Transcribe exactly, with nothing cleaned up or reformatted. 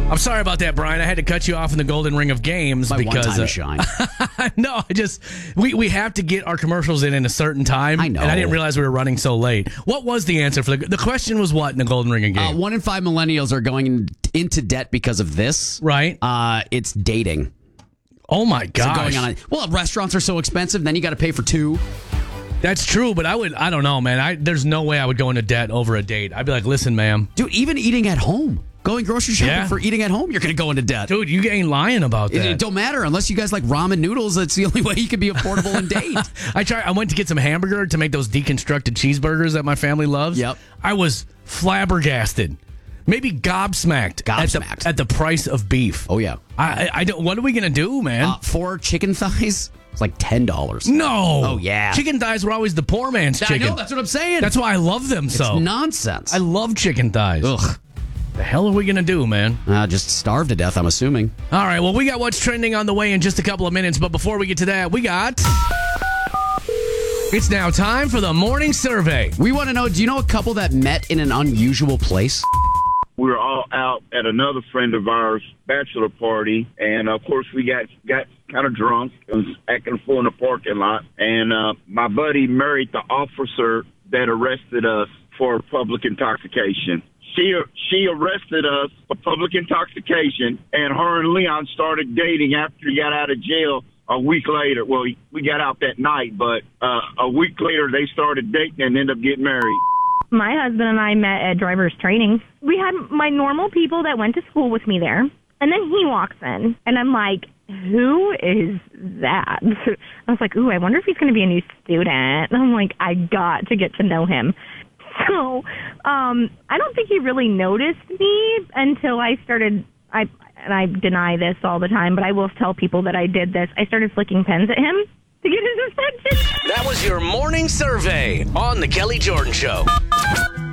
I'm sorry about that, Brian. I had to cut you off in the golden ring of games My because one time uh, shine. no, I just we, we have to get our commercials in in a certain time. I know. And I didn't realize we were running so late. What was the answer for the the question was what in the golden ring of Uh, games? one in five millennials are going in, into debt because of this. Right. Uh, it's dating. Oh my So gosh. going on. A, well, restaurants are so expensive. Then you got to pay for two. That's true, but I would I don't know, man. I there's no way I would go into debt over a date. I'd be like, listen, ma'am. Dude, even eating at home. Going grocery shopping Yeah. for eating at home, you're going to go into debt. Dude, you ain't lying about It, that. it don't matter unless you guys like ramen noodles. That's the only way you can be affordable and date. I tried. I went to get some hamburger to make those deconstructed cheeseburgers that my family loves. Yep. I was flabbergasted, maybe gobsmacked, Gobsmacked. At, the, at the price of beef. Oh yeah. I, I, I don't. What are we gonna do, man? Uh, four chicken thighs, it's like ten dollars. no. Oh, yeah. Chicken thighs were always the poor man's I chicken. know. That's what I'm saying. That's why I love them it's so. nonsense. I love chicken thighs. Ugh. The hell are we gonna do, man? Uh, just starve to death. I'm assuming. All right. Well, we got what's trending on the way in just a couple of minutes. But before we get to that, we got. It's now time for the morning survey. We want to know. Do you know a couple that met in an unusual place? We were all out at another friend of ours' bachelor party, and of course we got got kind of drunk and was acting a fool in the parking lot. And uh, my buddy married the officer that arrested us for public intoxication. She she arrested us for public intoxication, and her and Leon started dating after he got out of jail. A week later, well, we got out that night, but uh, a week later they started dating and ended up getting married. My husband and I met at driver's training. We had my normal people that went to school with me there. And then he walks in, and I'm like, who is that? I was like, ooh, I wonder if he's going to be a new student. And I'm like, I got to get to know him. So um, I don't think he really noticed me until I started, I and I deny this all the time, but I will tell people that I did this. I started flicking pens at him to get his attention. That was your morning survey on The Kelly Jordan Show.